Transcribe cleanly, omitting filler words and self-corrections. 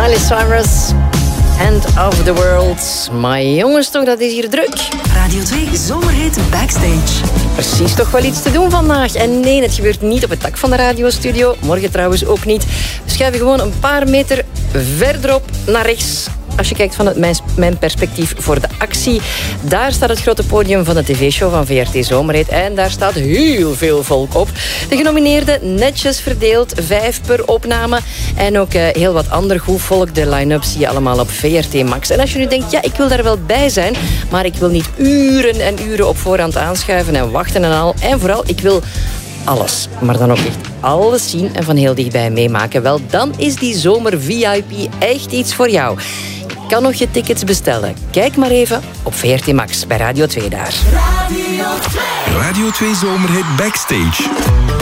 Miley Cyrus, End of the World. Maar jongens, toch, dat is hier druk. Radio 2 Zomerhit Backstage. Precies, toch wel iets te doen vandaag. En nee, het gebeurt niet op het dak van de radiostudio. Morgen trouwens ook niet. We schuiven gewoon een paar meter verderop naar rechts. Als je kijkt vanuit mijn perspectief voor de actie. Daar staat het grote podium van de tv-show van VRT Zomerhit. En daar staat heel veel volk op. De genomineerden netjes verdeeld, 5 per opname. En ook heel wat ander goed volk. De line-up zie je allemaal op VRT Max. En als je nu denkt, ja, ik wil daar wel bij zijn, maar ik wil niet uren en uren op voorhand aanschuiven en wachten en al. En vooral, ik wil alles, maar dan ook echt alles zien en van heel dichtbij meemaken. Wel, dan is die zomer VIP echt iets voor jou. Je kan nog je tickets bestellen. Kijk maar even op VRT Max bij Radio 2 daar. Radio 2 Zomerhit Backstage.